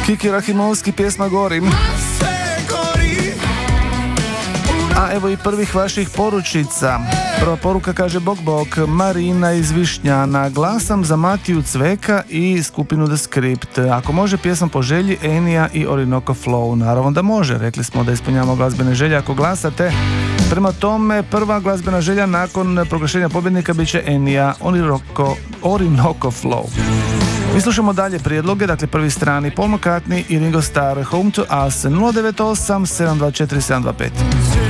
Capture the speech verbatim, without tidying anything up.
Kiki Rahimovski, pjesma Gorim. A evo i prvih vaših poručica. Prva poruka kaže: Bog bog, Marina iz Višnjana. Glasam za Matiju Cveka i skupinu The Script. Ako može pjesma po želji, Enija i Orinoco Flow. Naravno da može, rekli smo da ispunjavamo glazbene želje ako glasate. Prema tome, prva glazbena želja nakon proglašenja pobjednika bit će Enija, Orinoco, Orinoco Flow. Mi slušamo dalje prijedloge, dakle prvi strani Paul McCartney i Ringo Starr, Home to Us, nula devet osam sedam dva četiri sedam dva pet.